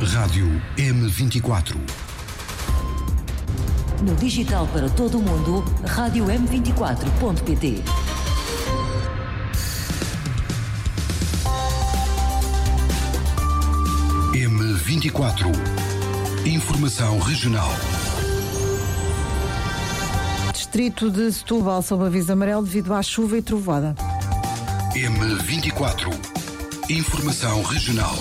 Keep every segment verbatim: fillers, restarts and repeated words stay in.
Rádio M vinte e quatro. No digital para todo o mundo, rádio m vinte e quatro ponto pt. M vinte e quatro. Informação regional. Distrito de Setúbal sob aviso amarelo devido à chuva e trovoada. M vinte e quatro. Informação regional.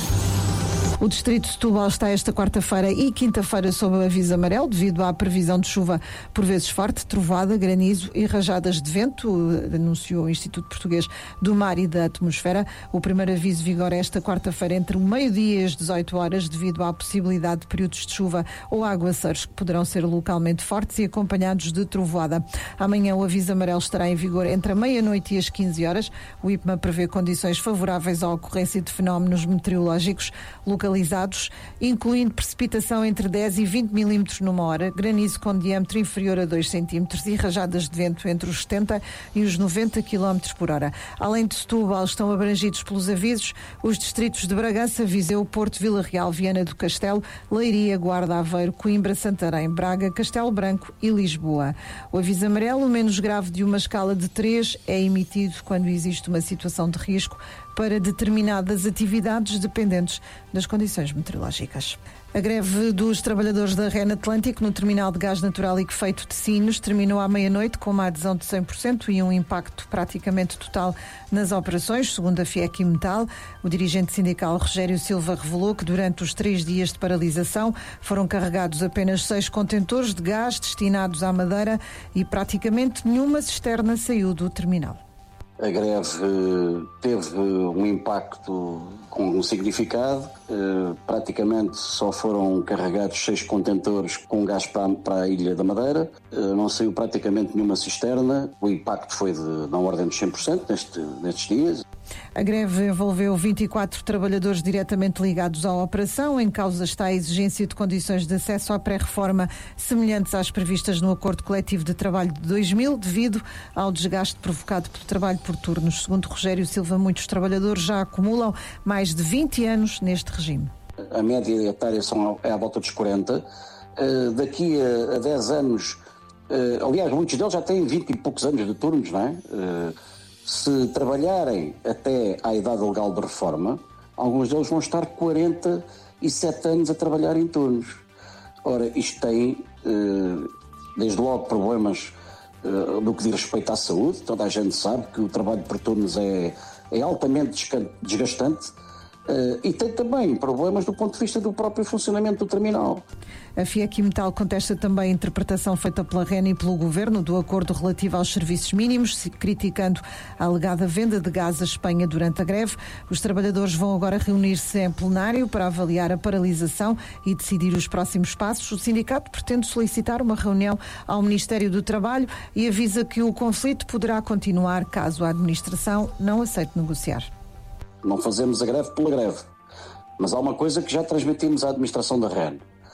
O Distrito de Setúbal está esta quarta-feira e quinta-feira sob aviso amarelo devido à previsão de chuva por vezes forte, trovoada, granizo e rajadas de vento, anunciou o Instituto Português do Mar e da Atmosfera. O primeiro aviso vigora esta quarta-feira entre o meio-dia e as dezoito horas devido à possibilidade de períodos de chuva ou aguaceiros que poderão ser localmente fortes e acompanhados de trovoada. Amanhã o aviso amarelo estará em vigor entre a meia-noite e as quinze horas. O I P M A prevê condições favoráveis à ocorrência de fenómenos meteorológicos localizados, incluindo precipitação entre dez e vinte milímetros numa hora, granizo com diâmetro inferior a dois centímetros e rajadas de vento entre os setenta e os noventa quilómetros por hora. Além de Setúbal, estão abrangidos pelos avisos os distritos de Bragança, Viseu, Porto, Vila Real, Viana do Castelo, Leiria, Guarda, Aveiro, Coimbra, Santarém, Braga, Castelo Branco e Lisboa. O aviso amarelo, o menos grave de uma escala de três, é emitido quando existe uma situação de risco para determinadas atividades dependentes das condições meteorológicas. A greve dos trabalhadores da REN Atlântico no terminal de gás natural liquefeito de Sines terminou à meia-noite com uma adesão de cem por cento e um impacto praticamente total nas operações, segundo a FIEC e Metal. O dirigente sindical Rogério Silva revelou que durante os três dias de paralisação foram carregados apenas seis contentores de gás destinados à Madeira e praticamente nenhuma cisterna saiu do terminal. A greve teve um impacto com um significado. Praticamente só foram carregados seis contentores com gás para a Ilha da Madeira. Não saiu praticamente nenhuma cisterna. O impacto foi de, na ordem dos cem por cento neste, nestes dias. A greve envolveu vinte e quatro trabalhadores diretamente ligados à operação. Em causa está a exigência de condições de acesso à pré-reforma semelhantes às previstas no Acordo Coletivo de Trabalho de dois mil, devido ao desgaste provocado pelo trabalho por turnos. Segundo Rogério Silva, muitos trabalhadores já acumulam mais de vinte anos neste regime. A média etária são, é à volta dos quarenta. Uh, daqui a, a dez anos, uh, aliás, muitos deles já têm vinte e poucos anos de turnos, não é? Uh, se trabalharem até à idade legal de reforma, alguns deles vão estar quarenta e sete anos a trabalhar em turnos. Ora, isto tem, uh, desde logo, problemas uh, no que diz respeito à saúde. Toda a gente sabe que o trabalho por turnos é, é altamente desgastante. Uh, e tem também problemas do ponto de vista do próprio funcionamento do terminal. A FIEC e Metal contesta também a interpretação feita pela REN e pelo Governo do acordo relativo aos serviços mínimos, criticando a alegada venda de gás à Espanha durante a greve. Os trabalhadores vão agora reunir-se em plenário para avaliar a paralisação e decidir os próximos passos. O sindicato pretende solicitar uma reunião ao Ministério do Trabalho e avisa que o conflito poderá continuar caso a administração não aceite negociar. Não fazemos a greve pela greve, mas há uma coisa que já transmitimos à administração da REN.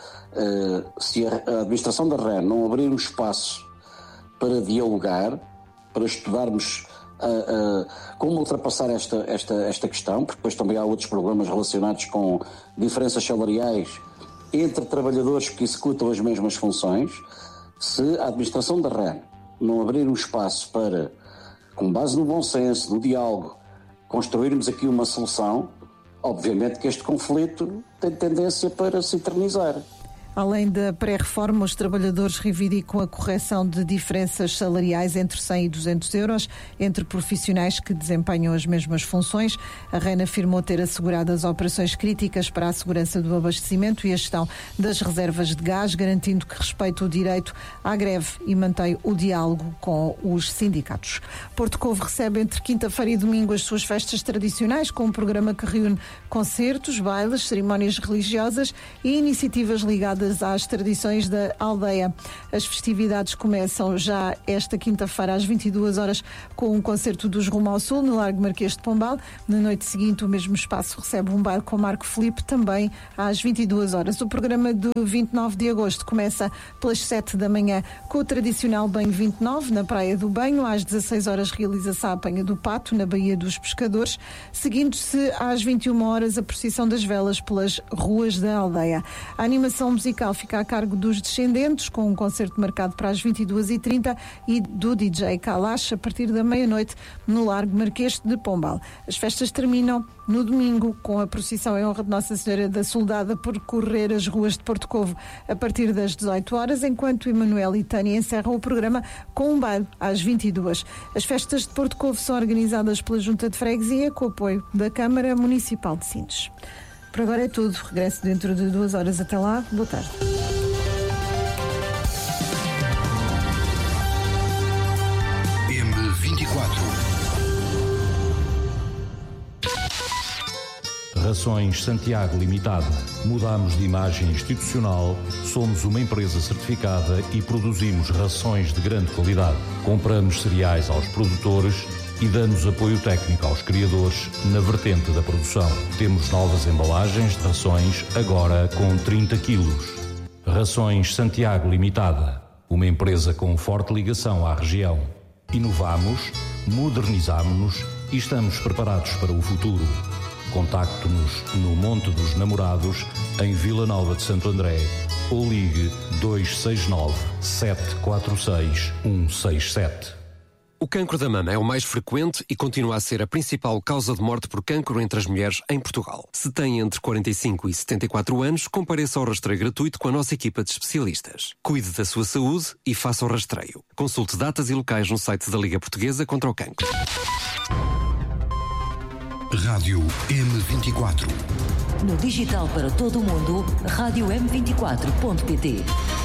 Uh, se a, a administração da REN não abrir um espaço para dialogar, para estudarmos uh, uh, como ultrapassar esta, esta, esta questão, porque depois também há outros problemas relacionados com diferenças salariais entre trabalhadores que executam as mesmas funções, se a administração da REN não abrir um espaço para, com base no bom senso, no diálogo, construirmos aqui uma solução, obviamente que este conflito tem tendência para se eternizar. Além da pré-reforma, os trabalhadores reivindicam a correção de diferenças salariais entre cem e duzentos euros entre profissionais que desempenham as mesmas funções. A REN afirmou ter assegurado as operações críticas para a segurança do abastecimento e a gestão das reservas de gás, garantindo que respeita o direito à greve e mantém o diálogo com os sindicatos. Porto Covo recebe entre quinta-feira e domingo as suas festas tradicionais, com um programa que reúne concertos, bailes, cerimónias religiosas e iniciativas ligadas ligadas às tradições da aldeia. As festividades começam já esta quinta-feira às vinte e duas horas com um concerto dos Rumo ao Sul no Largo Marquês de Pombal. Na noite seguinte o mesmo espaço recebe um baile com Marco Filipe também às vinte e duas horas. O programa do vinte e nove de agosto começa pelas sete da manhã com o tradicional banho vinte e nove na Praia do Banho. Às dezasseis horas realiza-se a apanha do pato na Baía dos Pescadores, seguindo-se às vinte e uma horas a procissão das velas pelas ruas da aldeia. A animação musical fica a cargo dos Descendentes, com um concerto marcado para as vinte e duas e trinta e do D J Kalash a partir da meia-noite no Largo Marquês de Pombal. As festas terminam no domingo com a procissão em honra de Nossa Senhora da Soldada a percorrer as ruas de Porto Covo a partir das dezoito horas, enquanto Emanuel e Tânia encerram o programa com um baile às vinte e duas. As festas de Porto Covo são organizadas pela Junta de Freguesia com o apoio da Câmara Municipal de Sintes. Por agora é tudo. Regresso dentro de duas horas. Até lá. Boa tarde. M vinte e quatro. Rações Santiago Limitada. Mudamos de imagem institucional, somos uma empresa certificada e produzimos rações de grande qualidade. Compramos cereais aos produtores e damos apoio técnico aos criadores na vertente da produção. Temos novas embalagens de rações, agora com trinta quilos. Rações Santiago Limitada. Uma empresa com forte ligação à região. Inovamos, modernizamos-nos e estamos preparados para o futuro. Contacte-nos no Monte dos Namorados, em Vila Nova de Santo André, ou ligue dois seis nove, sete quatro seis, um seis sete. O cancro da mama é o mais frequente e continua a ser a principal causa de morte por cancro entre as mulheres em Portugal. Se tem entre quarenta e cinco e setenta e quatro anos, compareça ao rastreio gratuito com a nossa equipa de especialistas. Cuide da sua saúde e faça o rastreio. Consulte datas e locais no site da Liga Portuguesa contra o Cancro. Rádio M vinte e quatro. No digital para todo o mundo, rádio m vinte e quatro ponto pt.